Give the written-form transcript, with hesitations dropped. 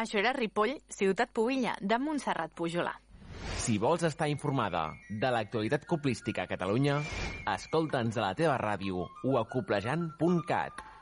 Això era Ripoll, ciutat pubilla, de Montserrat Pujolar. Si vols estar informada de l'actualitat coplística a Catalunya, escolta'ns a la teva ràdio o a coplejant.cat.